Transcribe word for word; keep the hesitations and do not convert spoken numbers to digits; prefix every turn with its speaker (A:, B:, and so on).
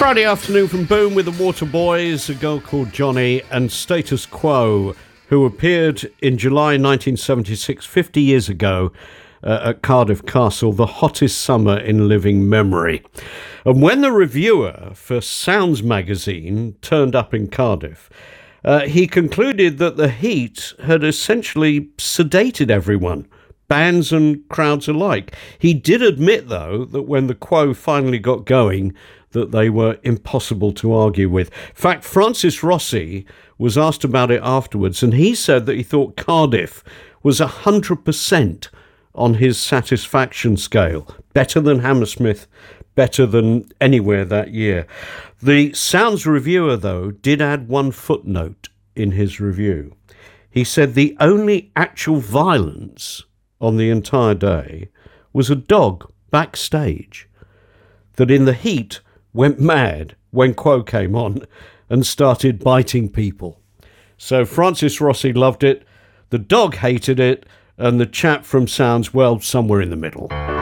A: Friday afternoon from Boom with the Waterboys, a girl called Johnny, and Status Quo, who appeared in July nineteen seventy-six, fifty years ago, uh, at Cardiff Castle, the hottest summer in living memory. And when the reviewer for Sounds magazine turned up in Cardiff, uh, he concluded that the heat had essentially sedated everyone, bands and crowds alike. He did admit, though, that when the Quo finally got going, that they were impossible to argue with. In fact, Francis Rossi was asked about it afterwards, and he said that he thought Cardiff was one hundred percent on his satisfaction scale. Better than Hammersmith, better than anywhere that year. The Sounds reviewer, though, did add one footnote in his review. He said the only actual violence on the entire day was a dog backstage that in the heat went mad when Quo came on and started biting people. So Francis Rossi loved it, the dog hated it, and the chap from Sounds, well, somewhere in the middle.